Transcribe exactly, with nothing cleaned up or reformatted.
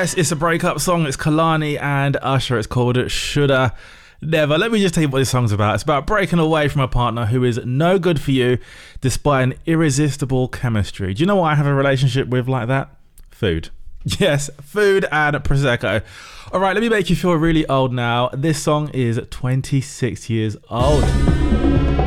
Yes, it's a breakup song. It's Kehlani and Usher. It's called Shoulda Never. Let me just tell you what this song's about. It's about breaking away from a partner who is no good for you despite an irresistible chemistry. Do you know what I have a relationship with like that? Food. Yes, food and Prosecco. All right, let me make you feel really old now. This song is twenty-six years old.